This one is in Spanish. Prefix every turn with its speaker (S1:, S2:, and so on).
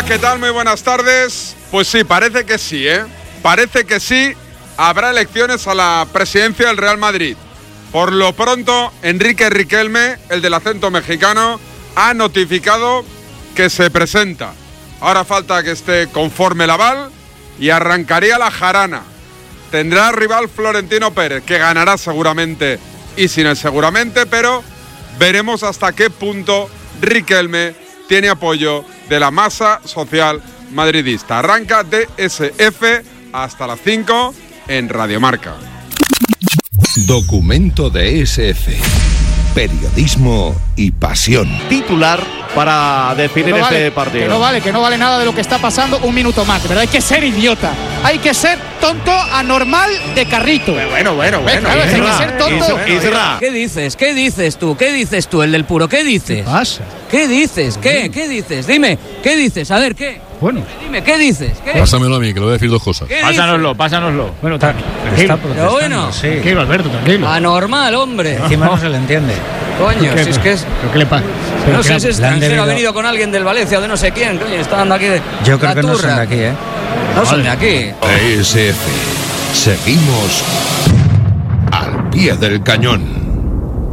S1: Hola, ¿qué tal? Muy buenas tardes. Pues sí, parece que sí, ¿eh? Parece que sí, habrá elecciones a la presidencia del Real Madrid. Por lo pronto, Enrique Riquelme, el del acento mexicano, ha notificado que se presenta. Ahora falta que esté conforme el aval y arrancaría la jarana. Tendrá rival Florentino Pérez, que ganará seguramente y sin el seguramente, pero veremos hasta qué punto Riquelme tiene apoyo de la masa social madridista. Arranca DSF hasta las 5 en Radio Marca.
S2: Documento DSF. Periodismo y pasión.
S3: Titular para definir este partido.
S4: Que no vale nada de lo que está pasando. Un minuto más, de verdad. Hay que ser idiota. Hay que ser tonto, anormal, de carrito.
S3: Bueno.
S4: Claro, hay que ser tonto.
S5: ¿Qué dices? ¿Qué dices tú? ¿Qué dices tú, el del puro? ¿Qué dices?
S4: ¿Qué pasa?
S5: ¿Qué dices? ¿Qué dices? Dime, ¿qué dices? A ver, ¿qué?
S4: Bueno.
S5: Dime, ¿qué dices? ¿Qué?
S6: Pásamelo a mí, que le voy a decir dos cosas.
S3: Pásanoslo.
S4: Bueno, tranquilo.
S5: Pero bueno,
S4: Sí. Tranquilo, Alberto, tranquilo.
S5: anormal, hombre.
S7: Encima no se le entiende.
S5: Coño, si es que es...
S4: ¿Pero qué le pasa?
S5: No sé, es extranjero,
S7: debido...
S5: ha venido con alguien del Valencia o de no sé quién, coño, está dando aquí de...
S7: Yo creo que no son de aquí, ¿eh?
S5: No son de aquí.
S2: DSF. Seguimos al pie del cañón.